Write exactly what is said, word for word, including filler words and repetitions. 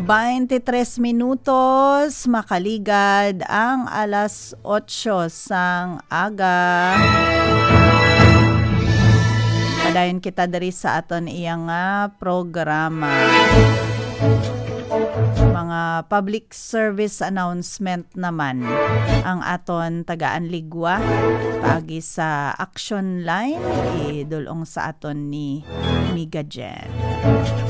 twenty-three minutos, makaligad ang alas otso sang aga. Padayon kita diri sa aton iyang nga programa. Mga public service announcement naman ang aton tagaan ligwa paagi sa action line idulong sa aton ni Miga Jen.